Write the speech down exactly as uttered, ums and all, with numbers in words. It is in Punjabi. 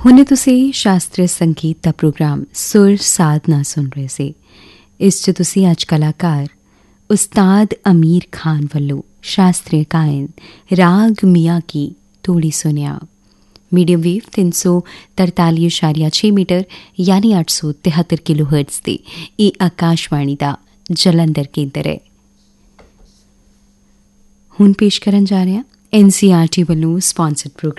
ਹੁਣੇ ਤੁਸੀਂ ਸ਼ਾਸਤਰੀ ਸੰਗੀਤ ਦਾ ਪ੍ਰੋਗਰਾਮ ਸੁਰ ਸਾਧਨਾ ਸੁਣ ਰਹੇ ਸੀ। ਇਸ 'ਚ ਤੁਸੀਂ ਅੱਜ ਕਲਾਕਾਰ ਉਸਤਾਦ ਅਮੀਰ ਖਾਨ ਵੱਲੋਂ ਸ਼ਾਸਤਰੀ ਗਾਇਨ ਰਾਗ ਮੀਆਂ ਕੀ ਤੋੜੀ ਸੁਣਿਆ। ਮੀਡੀਅਮ ਵੇਵ ਤਿੰਨ ਸੌ ਤਰਤਾਲੀ ਇਸ਼ਾਰੀਆ ਛੇ ਮੀਟਰ ਯਾਨੀ ਅੱਠ ਸੌ ਤਿਹੱਤਰ ਕਿਲੋ ਹਰਟਜ਼ ਤੇ ਇਹ ਆਕਾਸ਼ਵਾਣੀ ਦਾ ਜਲੰਧਰ ਕੇਂਦਰ ਹੈ। ਹੁਣ ਪੇਸ਼ ਕਰਨ ਜਾ ਰਹੇ ਹਾਂ ਐਨ ਸੀ ਆਰ ਟੀ ਵੱਲੋਂ ਸਪਾਂਸਰਡ ਪ੍ਰੋਗਰਾਮ।